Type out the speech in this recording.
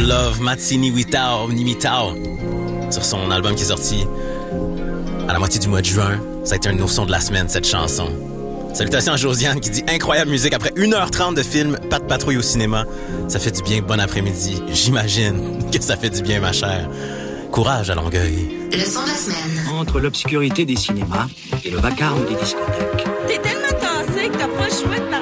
Love, Matsini Witao, Nimitao, sur son album qui est sorti à la moitié du mois de juin. Ça a été un de nos sons de la semaine, cette chanson. Salutations à Josiane qui dit incroyable musique après 1h30 de film, pas de patrouille au cinéma. Ça fait du bien, bon après-midi. J'imagine que ça fait du bien, ma chère. Courage à Longueuil. Le son de la semaine. Entre l'obscurité des cinémas et le vacarme des discothèques. T'es tellement tassé que t'as pas le choix de